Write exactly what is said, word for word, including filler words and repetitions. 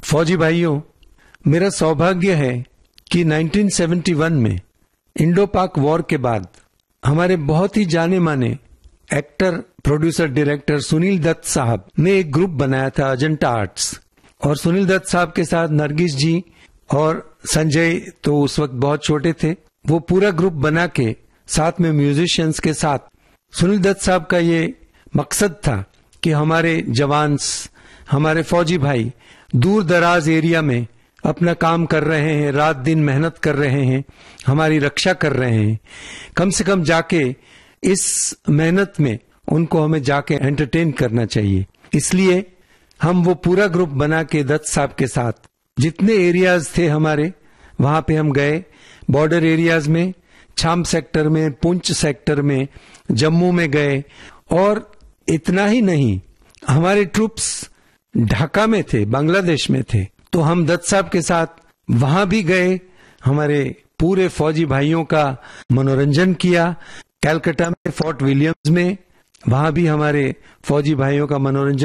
फौजी भाइयों, मेरा सौभाग्य है कि उन्नीस सौ इकहत्तर में इंडो पाक वॉर के बाद हमारे बहुत ही जाने माने actor, producer, director Sunil Dutt साहब ने एक ग्रुप बनाया था अजंता आर्ट्स। और सुनील दत्त साहब के साथ नरगिस जी और संजय तो उस वक्त बहुत छोटे थे, वो पूरा ग्रुप बना के साथ में म्यूजिशियंस के साथ सुनील दत्त साहब का ये मकसद था कि हमारे जवान, हमारे फौजी भाई दूर दराज एरिया में अपना काम कर रहे हैं, रात दिन मेहनत कर रहे हैं, हमारी रक्षा कर रहे हैं, कम से कम जाके इस मेहनत में उनको हमें जाके एंटरटेन करना चाहिए। इसलिए हम वो पूरा ग्रुप बना के दत्त साहब के साथ जितने एरियाज थे हमारे, वहां पे हम गए। बॉर्डर एरियाज में, छाम सेक्टर में, पुंछ सेक्टर में, जम्मू में गए। और इतना ही नहीं, हमारे ट्रूप्स ढाका में थे, बांग्लादेश में थे, तो हम दत्त साहब के साथ वहां भी गए, हमारे पूरे फौजी भाइयों का मनोरंजन किया। कलकत्ता में, फोर्ट विलियम्स में, वहां भी हमारे फौजी भाइयों का मनोरंजन